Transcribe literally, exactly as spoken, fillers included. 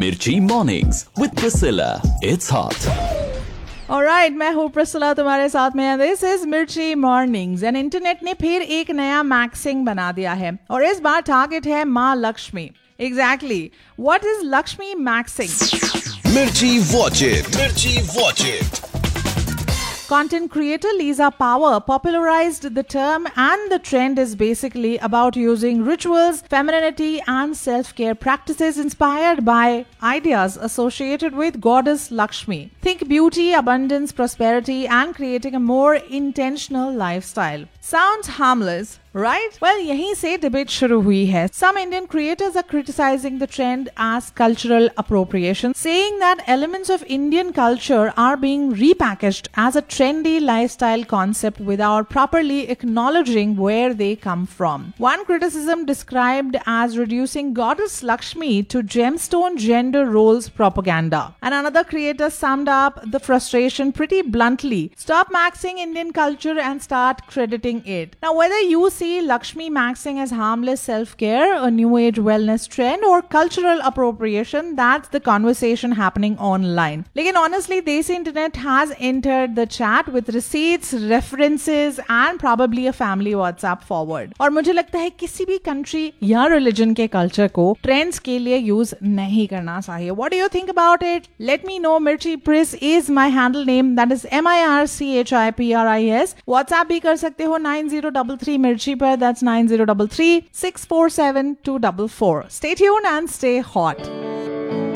Mirchi Mornings with Priscilla. It's hot. Alright, मैं हूँ Priscilla तुम्हारे साथ में. दिस इज मिर्ची मॉर्निंग्स. एंड इंटरनेट ने फिर एक नया मैक्सिंग बना दिया है और इस बार टारगेट है माँ Lakshmi. Exactly what is Lakshmi maxing? मिर्ची वॉच इट. मिर्ची watch it. Content creator Lisa Power popularized the term, and the trend is basically about using rituals, femininity, and self-care practices inspired by ideas associated with goddess Lakshmi. Think beauty, abundance, prosperity, and creating a more intentional lifestyle. Sounds harmless, right? Well, yahin se debate shuru hui hai. Some Indian creators are criticizing the trend as cultural appropriation, saying that elements of Indian culture are being repackaged as a trendy lifestyle concept without properly acknowledging where they come from. One criticism described as reducing goddess Lakshmi to gemstone gender roles propaganda. And another creator summed up the frustration pretty bluntly. Stop maxing Indian culture and start crediting it. Now, whether you see Lakshmi maxing as harmless self-care, a new age wellness trend, or cultural appropriation, that's the conversation happening online. Lekin honestly, Desi Internet has entered the chat with receipts, references, and probably a family WhatsApp forward. और मुझे लगता है किसी भी country या religion के culture को trends के लिए use नहीं करना चाहिए. What do you think about it? Let me know. Mirchi Pris is my handle name. That is M I R C H I P R I S. WhatsApp भी कर सकते हो nine zero three three Mirchi पर. That's nine zero three three six four seven two four four. Stay tuned and stay hot.